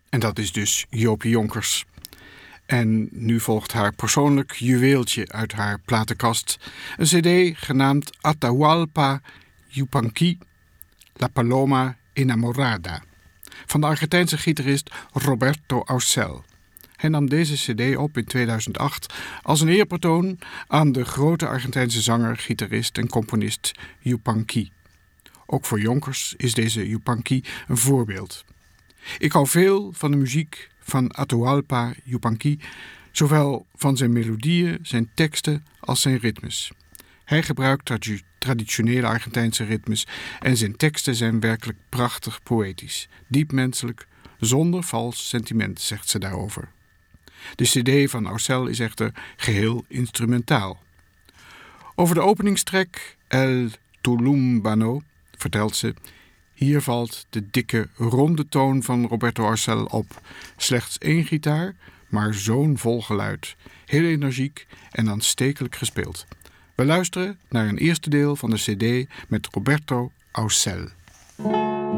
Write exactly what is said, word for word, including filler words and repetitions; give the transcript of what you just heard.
En dat is dus Jopie Jonkers. En nu volgt haar persoonlijk juweeltje uit haar platenkast. Een cd genaamd Atahualpa Yupanqui, La Paloma Enamorada, van de Argentijnse gitarist Roberto Aucel. Hij nam deze cd op in tweeduizend acht als een eerbetoon aan de grote Argentijnse zanger, gitarist en componist Yupanqui. Ook voor Jonkers is deze Yupanqui een voorbeeld. Ik hou veel van de muziek van Atahualpa Yupanqui, zowel van zijn melodieën, zijn teksten als zijn ritmes. Hij gebruikt tradi- traditionele Argentijnse ritmes en zijn teksten zijn werkelijk prachtig poëtisch, diep menselijk, zonder vals sentiment, zegt ze daarover. De cd van Aucel is echter geheel instrumentaal. Over de openingstrek El Tulumbano vertelt ze: hier valt de dikke, ronde toon van Roberto Aucel op. Slechts één gitaar, maar zo'n vol geluid. Heel energiek en aanstekelijk gespeeld. We luisteren naar een eerste deel van de cd met Roberto Aucel.